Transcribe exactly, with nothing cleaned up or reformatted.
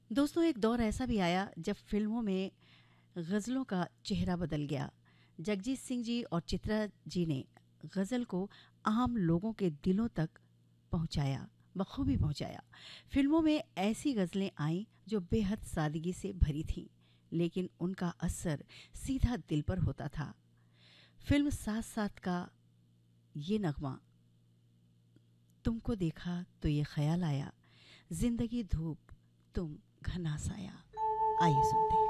दोस्तों, एक दौर ऐसा भी आया जब फिल्मों में गज़लों का चेहरा बदल गया। जगजीत सिंह जी और चित्रा जी ने गज़ल को आम लोगों के दिलों तक पहुंचाया, बखूबी पहुंचाया। फिल्मों में ऐसी गज़लें आईं जो बेहद सादगी से भरी थीं, लेकिन उनका असर सीधा दिल पर होता था। फिल्म साथ साथ का ये नगमा, तुमको देखा तो ये ख्याल आया, जिंदगी धूप तुम घना साया। आइए सुनते हैं।